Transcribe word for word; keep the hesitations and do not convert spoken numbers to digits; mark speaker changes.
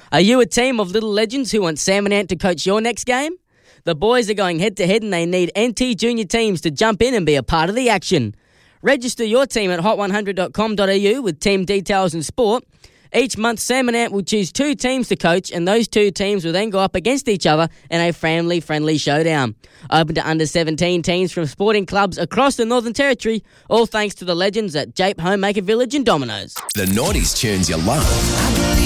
Speaker 1: Are you a team of little legends who want Sam and Ant to coach your next game? The boys are going head-to-head and they need N T junior teams to jump in and be a part of the action. Register your team at hot one hundred dot com dot a u with team details and sport. Each month, Sam and Ant will choose two teams to coach, and those two teams will then go up against each other in a family-friendly showdown. Open to under seventeen teams from sporting clubs across the Northern Territory, all thanks to the legends at Jape Homemaker Village and Domino's.
Speaker 2: The nineties tunes you love.